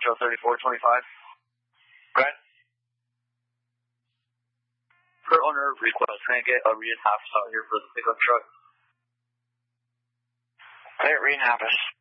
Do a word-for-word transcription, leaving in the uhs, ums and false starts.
Metro thirty-four twenty-five. Go ahead. Per owner request, can I get a Reed Half out here for the pickup truck? Okay, Reed Half.